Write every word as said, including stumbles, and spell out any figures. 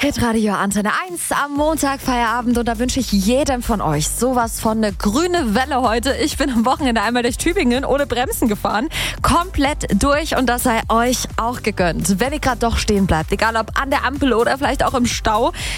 Hitradio Antenne eins am Montag Feierabend und da wünsche ich jedem von euch sowas von eine grüne Welle heute. Ich bin am Wochenende einmal durch Tübingen ohne Bremsen gefahren, komplett durch und das sei euch auch gegönnt. Wenn ihr gerade doch stehen bleibt, egal ob an der Ampel oder vielleicht auch im Stau,